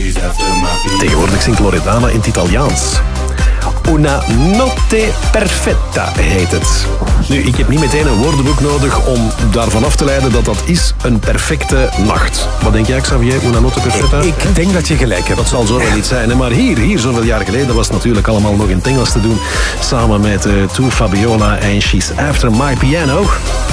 Tegenwoordig zingt Loredana in het Italiaans. Una notte perfetta heet het. Nu, ik heb niet meteen een woordenboek nodig om daarvan af te leiden dat dat is een perfecte nacht. Wat denk jij, Xavier? Una notte perfetta? Ik denk dat je gelijk hebt. Dat zal zo wel iets zijn. Hè? Maar hier, zoveel jaar geleden, was het natuurlijk allemaal nog in het Engels te doen. Samen met To Fabiola en She's After My Piano.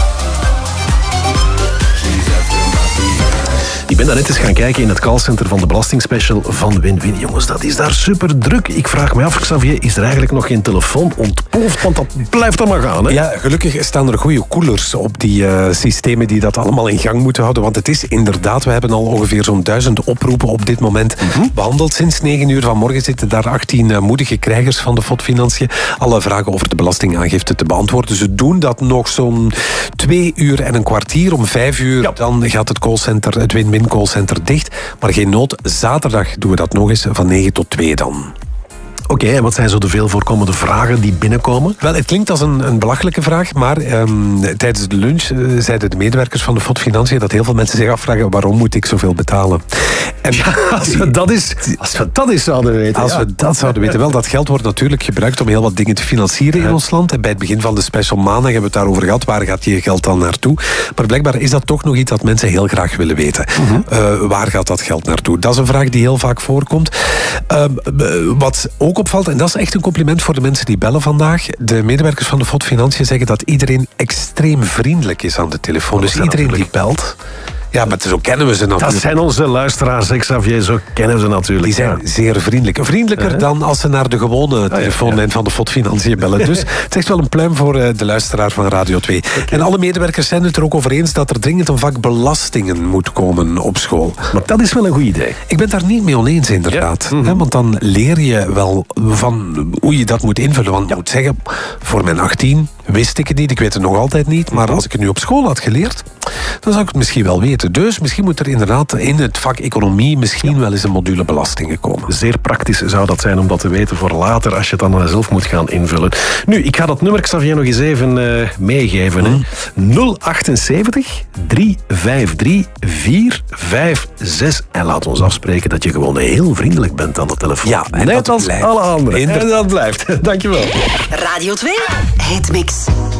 Ik ben daar net eens gaan kijken in het callcenter van de belastingspecial van Win-Win. Jongens, dat is daar super druk. Ik vraag me af, Xavier, is er eigenlijk nog geen telefoon ontploft? Want dat blijft er maar gaan, hè? Ja, gelukkig staan er goede koelers op die systemen die dat allemaal in gang moeten houden. Want het is inderdaad, we hebben al ongeveer zo'n 1000 oproepen op dit moment behandeld. Sinds 9 uur vanmorgen zitten daar 18 moedige krijgers van de FOD Financiën alle vragen over de belastingaangifte te beantwoorden. Ze doen dat nog zo'n 2 uur en een kwartier. Om 5 uur dan gaat het callcenter, het Win-Win callcenter dicht. Maar geen nood, zaterdag doen we dat nog eens van 9 tot 2 dan. Oké, en wat zijn zo de veel voorkomende vragen die binnenkomen? Wel, het klinkt als een belachelijke vraag, maar tijdens de lunch zeiden de medewerkers van de FOD Financiën dat heel veel mensen zich afvragen waarom moet ik zoveel betalen. En als we dat eens zouden weten. Als we dat zouden weten. Wel, dat geld wordt natuurlijk gebruikt om heel wat dingen te financieren in ons land. En bij het begin van de special maandag hebben we het daarover gehad. Waar gaat je geld dan naartoe? Maar blijkbaar is dat toch nog iets dat mensen heel graag willen weten. Waar gaat dat geld naartoe? Dat is een vraag die heel vaak voorkomt. Wat ook opvalt, en dat is echt een compliment voor de mensen die bellen vandaag. De medewerkers van de FOD Financiën zeggen dat iedereen extreem vriendelijk is aan de telefoon. Dus iedereen die belt... Ja, maar zo kennen we ze natuurlijk. Dat zijn onze luisteraars, Xavier, zo kennen we ze natuurlijk. Die zijn zeer vriendelijk. Vriendelijker dan als ze naar de gewone telefoonlijn van de FOD Financiën bellen. Dus het is echt wel een pluim voor de luisteraar van Radio 2. Okay. En alle medewerkers zijn het er ook over eens dat er dringend een vak belastingen moet komen op school. Maar dat is wel een goed idee. Ik ben daar niet mee oneens, inderdaad. Ja. Want dan leer je wel van hoe je dat moet invullen. Want ik moet zeggen, voor mijn 18 wist ik het niet. Ik weet het nog altijd niet. Maar als ik het nu op school had geleerd, dan zou ik het misschien wel weten. Dus misschien moet er inderdaad in het vak economie misschien wel eens een module belastingen komen. Zeer praktisch zou dat zijn om dat te weten voor later, als je het dan zelf moet gaan invullen. Nu, ik ga dat nummer, Xavier, nog eens even meegeven. 078 353 456. En laat ons afspreken dat je gewoon heel vriendelijk bent aan de telefoon. Ja, en net als blijft. alle anderen. En dat blijft. Dankjewel. Radio 2, Hitmix.